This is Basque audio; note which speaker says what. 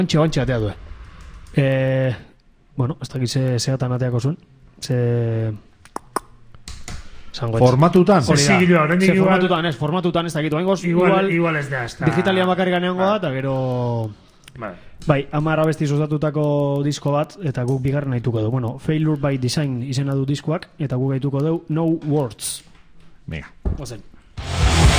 Speaker 1: Bantxe atea du. Bueno, ez dakit zehatan ateako zuen.
Speaker 2: Formatutan?
Speaker 1: Formatutan ez dakit.
Speaker 3: Igual ez da.
Speaker 1: Digitalian bakarrik ganeango da, eta gero... Bai, 10 abesti osatutako disko bat, eta guk bigarren haituko du. Bueno, Failure by Design izena du diskoak, eta guk haituko du No Words.
Speaker 2: Mega.
Speaker 1: Ozen.